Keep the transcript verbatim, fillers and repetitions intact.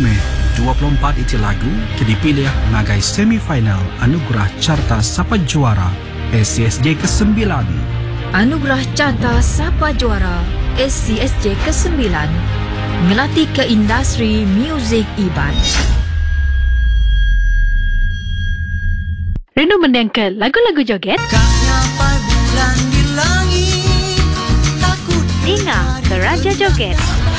Mei dua puluh empat itu lagu ke dipilih ngagai semifinal Anugerah Carta Sapa Juara S C S J kesembilan. Anugerah Carta Sapa Juara S C S J kesembilan ngelatih ke industri muzik Iban. Rindu mendengar lagu-lagu joget? Kenapa bulan di langit takut Dengar ke Raja Joget.